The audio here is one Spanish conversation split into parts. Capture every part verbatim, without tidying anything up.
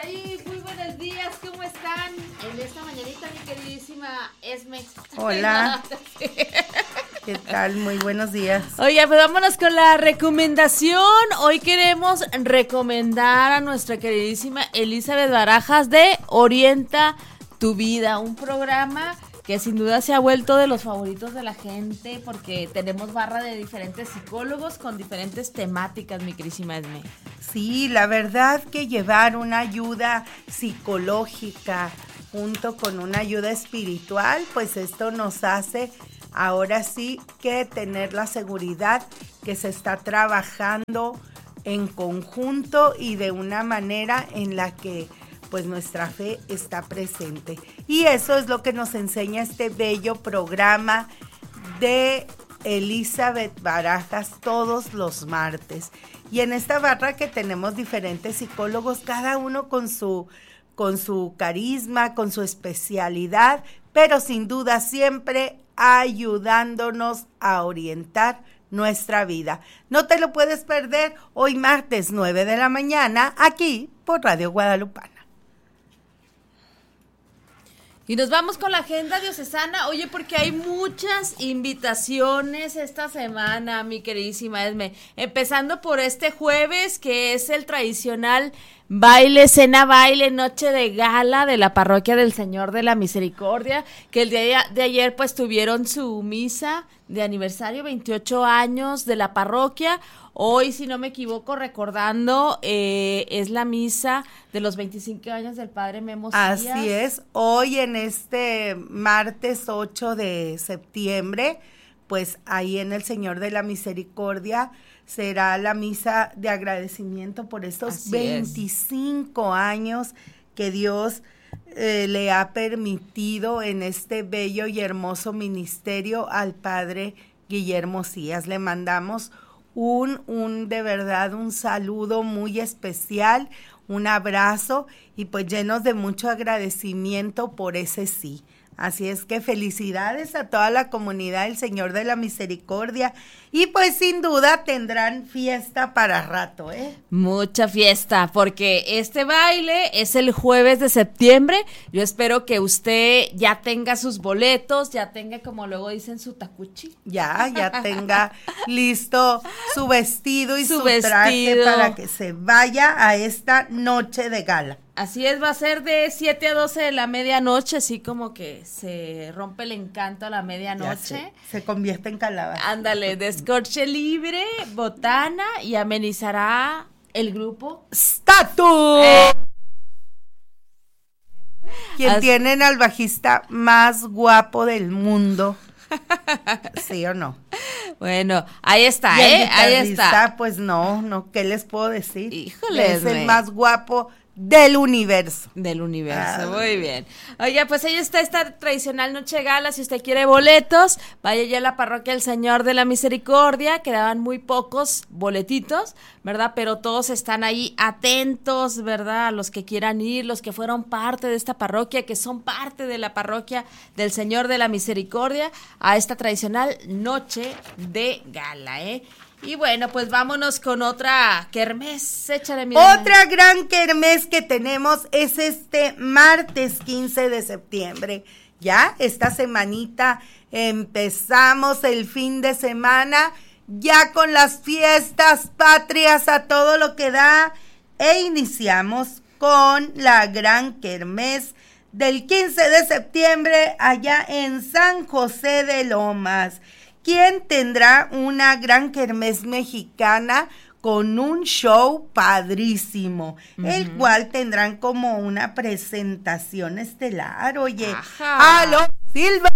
Ay, muy buenos días, ¿cómo están? En esta mañanita, mi queridísima Esme. Hola. ¿Qué tal? Muy buenos días. Oye, pues vámonos con la recomendación. Hoy queremos recomendar a nuestra queridísima Elizabeth Barajas de Orienta tu Vida, un programa que sin duda se ha vuelto de los favoritos de la gente porque tenemos barra de diferentes psicólogos con diferentes temáticas, mi queridísima Esme. Sí, la verdad que llevar una ayuda psicológica junto con una ayuda espiritual, pues esto nos hace ahora sí que tener la seguridad que se está trabajando en conjunto y de una manera en la que pues nuestra fe está presente. Y eso es lo que nos enseña este bello programa de Elizabeth Barajas todos los martes. Y en esta barra que tenemos diferentes psicólogos, cada uno con su, con su carisma, con su especialidad, pero sin duda siempre ayudándonos a orientar nuestra vida. No te lo puedes perder hoy martes nueve de la mañana aquí por Radio Guadalupana. Y nos vamos con la agenda diocesana, oye, porque hay muchas invitaciones esta semana, mi queridísima Esme. Empezando por este jueves, que es el tradicional baile, cena, baile, noche de gala de la Parroquia del Señor de la Misericordia, que el día de ayer pues tuvieron su misa de aniversario, veintiocho años de la parroquia. Hoy, si no me equivoco, recordando, eh, es la misa de los veinticinco años del Padre Memo Díaz. Así es, hoy en este martes ocho de septiembre, pues ahí en el Señor de la Misericordia será la misa de agradecimiento por estos Así veinticinco es. años que Dios eh, le ha permitido en este bello y hermoso ministerio al Padre Guillermo Díaz. Le mandamos un, un de verdad un saludo muy especial, un abrazo y pues llenos de mucho agradecimiento por ese sí. Así es que felicidades a toda la comunidad del Señor de la Misericordia y pues sin duda tendrán fiesta para rato, ¿eh? Mucha fiesta, porque este baile es el jueves de septiembre. Yo espero que usted ya tenga sus boletos, ya tenga, como luego dicen, su tacuchi. Ya, ya tenga listo su vestido y su, su traje para que se vaya a esta noche de gala. Así es, va a ser de siete a doce de la medianoche, así como que se rompe el encanto a la medianoche. Se, se convierte en calabaza. Ándale, descorche libre, botana y amenizará el grupo Status. Eh. Quien As... tienen al bajista más guapo del mundo. ¿Sí o no? Bueno, ahí está, y el ¿eh? Ahí está. Pues no, no, ¿qué les puedo decir? Híjole. Es el más guapo del universo. Del universo, ah, muy bien. Oiga, pues ahí está esta tradicional noche gala. Si usted quiere boletos, vaya ya a la Parroquia del Señor de la Misericordia. Quedaban muy pocos boletitos, ¿verdad? Pero todos están ahí atentos, ¿verdad? A los que quieran ir, los que fueron parte de esta parroquia, que son parte de la Parroquia del Señor de la Misericordia, a esta tradicional noche de gala, ¿eh? Y bueno, pues vámonos con otra kermés, échale mi Otra gran kermés que tenemos es este martes quince de septiembre. Ya, esta semanita empezamos el fin de semana, ya con las fiestas patrias a todo lo que da, e iniciamos con la gran kermés del quince de septiembre allá en San José de Lomas. ¿Quién tendrá una gran kermés mexicana con un show padrísimo? Uh-huh. El cual tendrán como una presentación estelar. Oye, Ajá. ¡Aló, Silva!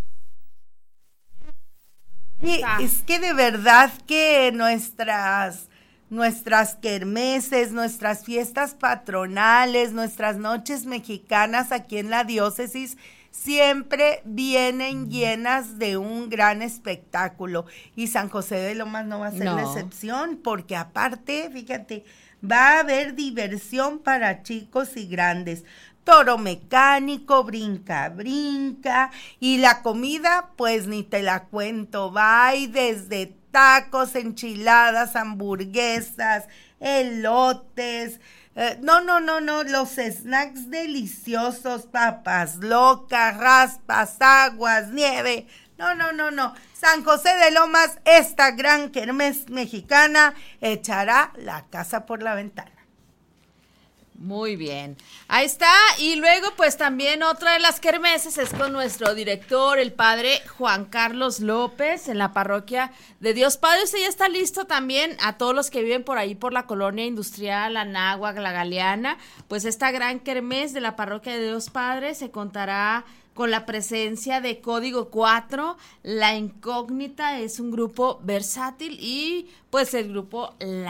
Oye, es que de verdad que nuestras, nuestras kermeses, nuestras fiestas patronales, nuestras noches mexicanas aquí en la diócesis siempre vienen llenas de un gran espectáculo y San José de Lomas no va a ser no. la excepción, porque aparte, fíjate, va a haber diversión para chicos y grandes, toro mecánico, brinca, brinca, y la comida, pues ni te la cuento, va a ir desde tacos, enchiladas, hamburguesas, elotes, Eh, no, no, no, no, los snacks deliciosos, papas locas, raspas, aguas, nieve. No, no, no, no. San José de Lomas, esta gran kermés mexicana, echará la casa por la ventana. Muy bien, ahí está. Y luego pues también otra de las kermeses es con nuestro director, el padre Juan Carlos López, en la parroquia de Dios Padre. Usted ya está listo también a todos los que viven por ahí por la colonia industrial, Anáhuac, La Galeana. Pues esta gran kermés de la parroquia de Dios Padre se contará con la presencia de Código cuatro, La Incógnita, es un grupo versátil, y pues el grupo La